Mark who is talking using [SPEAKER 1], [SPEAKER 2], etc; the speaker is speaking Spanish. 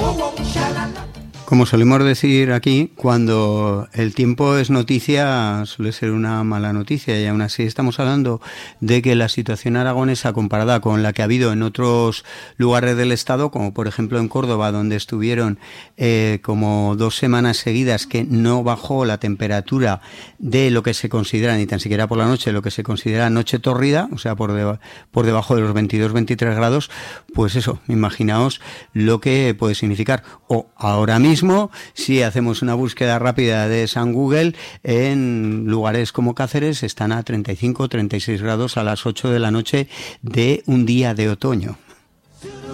[SPEAKER 1] Como solemos decir aquí, cuando el tiempo es noticia, suele ser una mala noticia, y aún así estamos hablando de que la situación aragonesa comparada con la que ha habido en otros lugares del estado, como por ejemplo en Córdoba, donde estuvieron como 2 semanas seguidas que no bajó la temperatura de lo que se considera, ni tan siquiera por la noche, lo que se considera noche tórrida, o sea, por debajo de los 22-23 grados, pues eso, imaginaos lo que puede significar. O ahora mismo, si hacemos una búsqueda rápida de San Google, en lugares como Cáceres están a 35-36 grados a las 8 de la noche de un día de otoño.